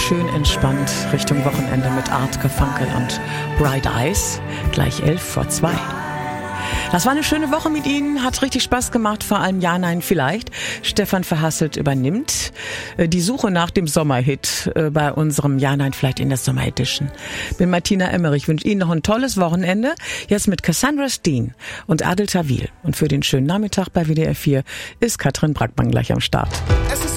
schön entspannt Richtung Wochenende mit Art Garfunkel und Bright Eyes. Gleich 11:45. Das war eine schöne Woche mit Ihnen, hat richtig Spaß gemacht, vor allem Ja, Nein, Vielleicht. Stefan Verhasselt übernimmt die Suche nach dem Sommerhit bei unserem Ja, Nein, Vielleicht in der Sommer Edition. Bin Martina Emmerich, wünsche Ihnen noch ein tolles Wochenende, jetzt mit Cassandra Steen und Adel Tawil. Und für den schönen Nachmittag bei WDR 4 ist Katrin Brackmann gleich am Start.